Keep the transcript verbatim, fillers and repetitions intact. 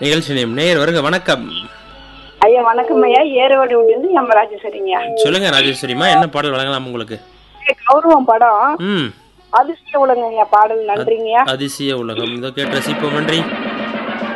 நிகழ்ச்சி நேம் நேயர் வருக. வணக்கம் ஐயா. வணக்கம் ஐயா. ஏரோடு விட்டு நம்ம ராஜேஸ்வரிங்க. சொல்லுங்க ராஜேஸ்வரிமா, என்ன பாடல் வழங்கலாம் உங்களுக்கு? கௌரவம் படம் ம் அதிசய உலகம் ஐயா பாடல். நன்றிங்கய்யா. அதிசய உலகம் இதோ கேட்டு ரசிப்போம். நன்றி.